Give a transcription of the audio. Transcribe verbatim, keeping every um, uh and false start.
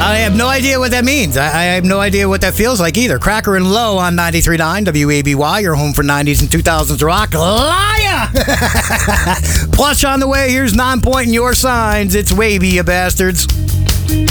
I have no idea what that means. I, I have no idea what that feels like either. Cracker and Low on ninety-three point nine W A B Y, your home for nineties and two thousands rock. Liar! Plush on the way. Here's Non-Point in your signs. It's wavy, you bastards.